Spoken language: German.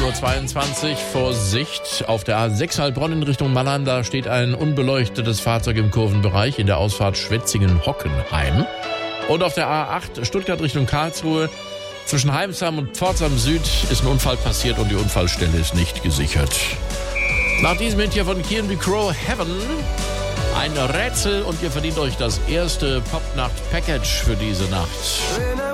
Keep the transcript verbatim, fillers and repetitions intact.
Uhr zweiundzwanzig. Vorsicht, auf der A sechs Heilbronn in Richtung Mannheim, da steht ein unbeleuctetes Fahrzeug im Kurvenbereich in der Ausfahrt Schwetzingen-Hockenheim. Und auf der A acht Stuttgart Richtung Karlsruhe zwischen Heimsheim und Pforzheim Süd ist ein Unfall passiert und die Unfallstelle ist nicht gesichert. Nach diesem Hit hier von Key and the Crow, Heaven, ein Rätsel und ihr verdient euch das erste Popnacht-Package für diese Nacht.